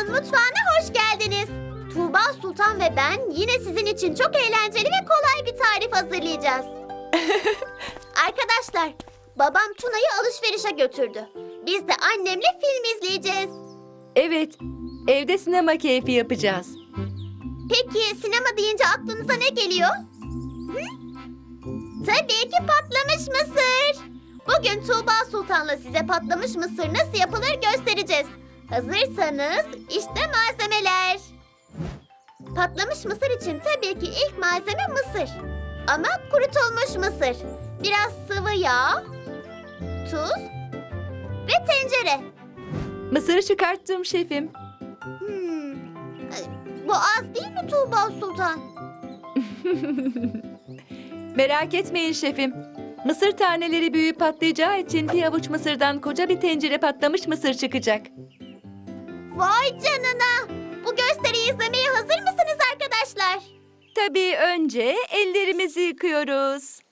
Tuğba'nın mutfağına hoş geldiniz. Tuğba Sultan ve ben yine sizin için çok eğlenceli ve kolay bir tarif hazırlayacağız. Arkadaşlar, babam Tuna'yı alışverişe götürdü. Biz de annemle film izleyeceğiz. Evet, evde sinema keyfi yapacağız. Peki sinema deyince aklınıza ne geliyor? Hı? Tabii ki patlamış mısır. Bugün Tuğba Sultan'la size patlamış mısır nasıl yapılır göstereceğiz. Hazırsanız işte malzemeler. Patlamış mısır için tabii ki ilk malzeme mısır. Ama kurutulmuş mısır. Biraz sıvı yağ, tuz ve tencere. Mısırı çıkarttım şefim. Bu az değil mi Tuğba Sultan? Merak etmeyin şefim. Mısır taneleri büyüyüp patlayacağı için bir avuç mısırdan koca bir tencere patlamış mısır çıkacak. Vay canına! Bu gösteriyi izlemeye hazır mısınız arkadaşlar? Tabii önce ellerimizi yıkıyoruz.